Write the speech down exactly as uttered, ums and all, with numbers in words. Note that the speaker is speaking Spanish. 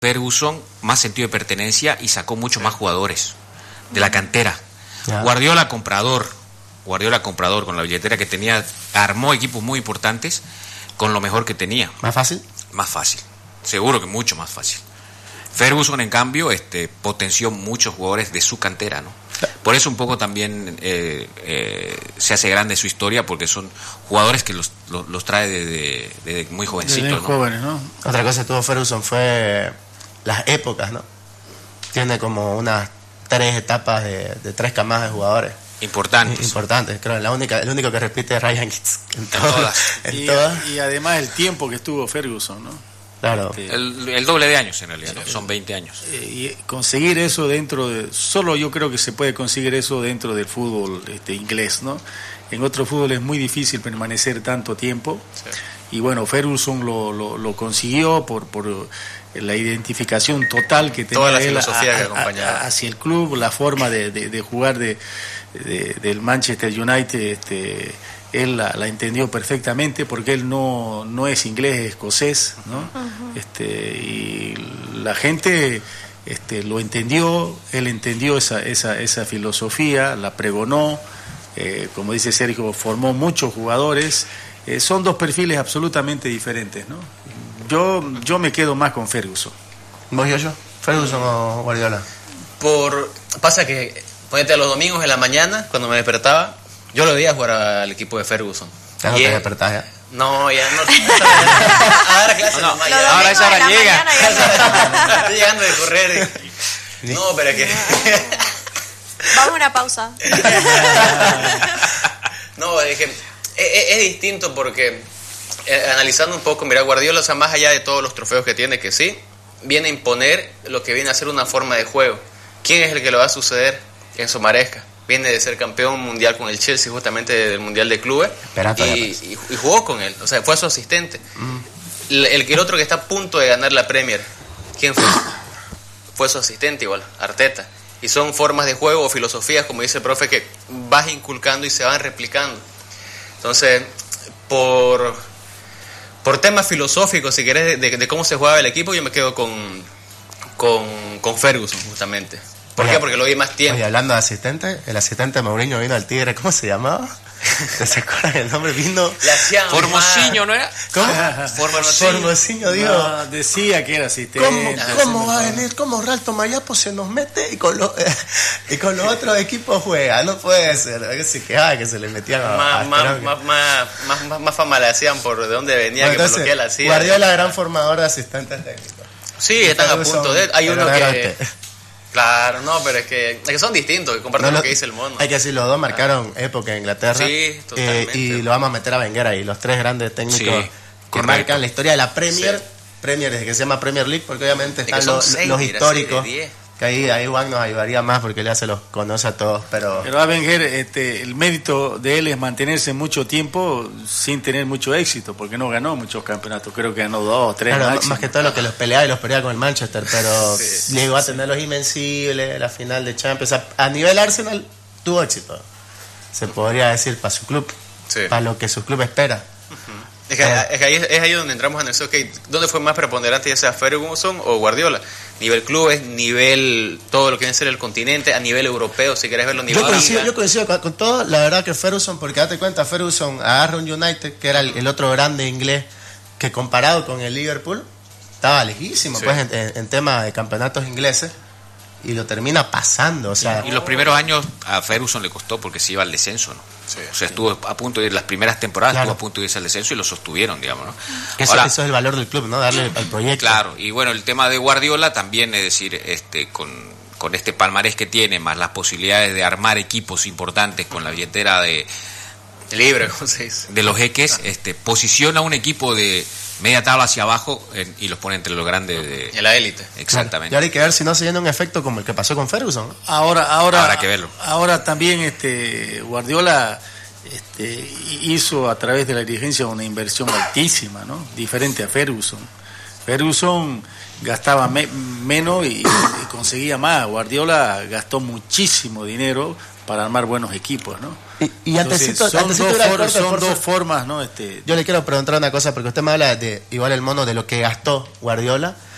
Ferguson más sentido de pertenencia y sacó muchos más jugadores de la cantera. Ya. Guardiola comprador, Guardiola comprador con la billetera que tenía, armó equipos muy importantes con lo mejor que tenía. ¿Más fácil? Más fácil, seguro que mucho más fácil. Ferguson, en cambio, este, potenció muchos jugadores de su cantera, ¿no? Por eso un poco también eh, eh, se hace grande su historia, porque son jugadores que los, los, los trae desde de, de muy jovencitos, de ¿no? jóvenes, ¿no? Otra cosa que tuvo Ferguson fue las épocas, ¿no? Tiene como unas tres etapas de, de tres camadas de jugadores. Importantes. Importantes, creo. La única, el único que repite es Ryan Giggs en, en todas. todas. En y, todas. y además el tiempo que estuvo Ferguson, ¿no? Claro. Este, el, el doble de años en realidad, ¿no? Son veinte años. Eh, y conseguir eso dentro de... Solo yo creo que se puede conseguir eso dentro del fútbol este, inglés, ¿no? En otro fútbol es muy difícil permanecer tanto tiempo. Sí. Y bueno, Ferguson lo, lo, lo consiguió por, por la identificación total que tenía toda la él filosofía a, que acompañaba a, hacia el club, la forma de, de, de jugar de, de, del Manchester United. Este, él la, la entendió perfectamente, porque él no, no es inglés, es escocés, ¿no? Uh-huh. Este, y la gente este, lo entendió, él entendió esa, esa, esa filosofía, la pregonó, eh, como dice Sergio, formó muchos jugadores. Eh, son dos perfiles absolutamente diferentes, ¿no? Yo, yo me quedo más con Ferguson. ¿Vos, yo? ¿Ferguson o Guardiola? Por, pasa que, ponete, a los domingos en la mañana, cuando me despertaba, yo lo veía jugar al equipo de Ferguson. ¿Ya no te despertás ya? No, ya no. Ahora clase no, no, nomás, ya. Ahora esa hora llega. Estoy llegando de correr. No, pero es que... Vamos a una pausa. No, es que es, es distinto porque, eh, analizando un poco, mira, Guardiola, o sea, más allá de todos los trofeos que tiene, que sí, viene a imponer lo que viene a ser una forma de juego. ¿Quién es el que lo va a suceder? Enzo Maresca. Viene de ser campeón mundial con el Chelsea, justamente del mundial de clubes, y, y, y jugó con él, o sea, fue su asistente. Mm. El, el, el otro que está a punto de ganar la Premier, ¿quién fue? Fue su asistente igual, Arteta. Y son formas de juego o filosofías, como dice el profe, que vas inculcando y se van replicando. Entonces, por, por temas filosóficos, si querés, de, de cómo se jugaba el equipo, yo me quedo con, con, con Ferguson, justamente. ¿Por oye, qué? Porque lo vi más tiempo. Oye, hablando de asistente, el asistente de Mourinho vino al Tigre, ¿cómo se llamaba? ¿Se acuerdan el nombre? Vino... Formosinho, ¿no era? ¿Cómo? Formosinho, digo. No, decía que era asistente. ¿Cómo, cómo va a venir? ¿Cómo Ralto Mayapo se nos mete y con, lo, eh, y con los otros equipos juega? No puede ser. Que se quejaba que se le metían a... Más, a más, más, más, más, más, más fama le hacían por de dónde venía, bueno, que entonces, por lo que él hacía. Guardiola, gran formador de asistentes técnicos. Sí, y están a punto de... Hay uno que... Claro, no, pero es que, es que son distintos, que comparten no, lo que dice el mono. Hay que decir, los dos marcaron ah. época en Inglaterra. Sí, totalmente. Eh, y lo vamos a meter a Wenger ahí, los tres grandes técnicos sí, que correcto. Marcan la historia de la Premier. Sí. Premier, desde que se llama Premier League, porque obviamente están los, seis, los históricos. Que ahí, ahí Juan nos ayudaría más porque él ya se los conoce a todos, pero... Pero a Wenger, este, el mérito de él es mantenerse mucho tiempo sin tener mucho éxito, porque no ganó muchos campeonatos, creo que ganó dos, tres claro, máximo. Más que todo lo que los peleaba y los peleaba con el Manchester, pero sí, llegó a tener sí. los invencibles, la final de Champions. A, a nivel Arsenal tuvo éxito, se podría decir, para su club, sí. para lo que su club espera. Uh-huh. Es que, es, que ahí, es ahí donde entramos en eso, okay, ¿dónde fue más preponderante, ya sea Ferguson o Guardiola? Nivel clubes, nivel todo lo que viene a ser el continente, a nivel europeo, si querés verlo a nivel... Yo coincido, yo coincido con, con todo, la verdad que Ferguson, porque date cuenta, Ferguson agarra un United, que era el, el otro grande inglés, que comparado con el Liverpool, estaba lejísimo, sí. pues, en, en, en tema de campeonatos ingleses, y lo termina pasando, o sea... Y, y los primeros años a Ferguson le costó porque se iba al descenso, ¿no? Sí, o sea, estuvo a punto de ir, las primeras temporadas claro. estuvo a punto de irse al descenso y lo sostuvieron, digamos, ¿no? Eso, Ahora, eso es el valor del club, ¿no? Darle al proyecto. Claro, y bueno, el tema de Guardiola también, es decir, este con, con este palmarés que tiene, más las posibilidades de armar equipos importantes con la billetera de... libre, ¿cómo se dice? De los jeques, ah. este, posiciona un equipo de media tabla hacia abajo en, y los pone entre los grandes de... En la élite. Exactamente. Y ahora hay que ver si no se llena un efecto como el que pasó con Ferguson. Ahora, ahora... Habrá que verlo. Ahora también este Guardiola... Este, hizo a través de la dirigencia una inversión altísima, ¿no? Diferente a Ferguson. Ferguson gastaba me, menos y, y conseguía más. Guardiola gastó muchísimo dinero para armar buenos equipos, ¿no? Y, y Entonces, antesito, son, antesito dos, for, corte, son por dos formas, ¿no? Este, yo le quiero preguntar una cosa, porque usted me habla de igual el mono de lo que gastó Guardiola,